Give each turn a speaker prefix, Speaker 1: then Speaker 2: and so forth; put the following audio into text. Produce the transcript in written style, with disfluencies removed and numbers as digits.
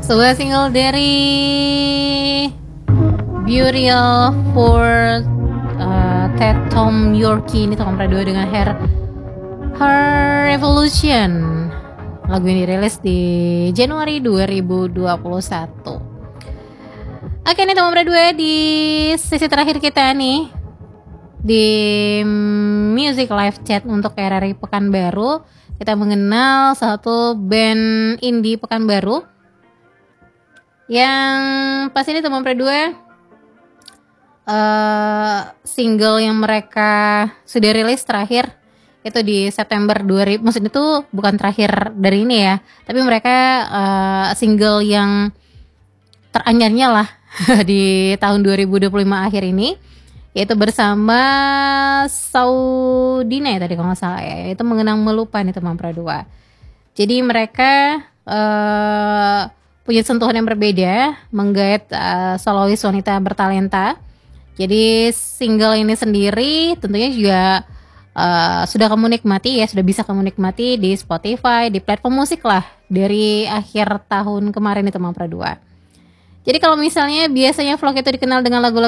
Speaker 1: Sebuah single dari Beautiful Ted Tom Yorkie ini tahun 2002 dengan Her Revolution. Lagu ini dirilis di Januari 2021. Oke, ini tahun 2002 di sesi terakhir kita nih di Music Live Chat untuk RRI Pekanbaru. Kita mengenal satu band indie Pekanbaru yang pas ini teman berdua single yang mereka sudah rilis terakhir itu di September 2000, maksudnya itu bukan terakhir dari ini ya, tapi mereka single yang teranyarnya lah di tahun 2025 akhir ini, yaitu bersama Saudina ya tadi kalau nggak salah ya, itu Mengenang Melupa nih teman berdua. Jadi mereka punya sentuhan yang berbeda, menggait solois wanita bertalenta. Jadi single ini sendiri tentunya juga sudah kamu nikmati ya, sudah bisa kamu nikmati di Spotify, di platform musik lah dari akhir tahun kemarin itu teman berdua. Jadi kalau misalnya biasanya vlog itu dikenal dengan lagu-lagu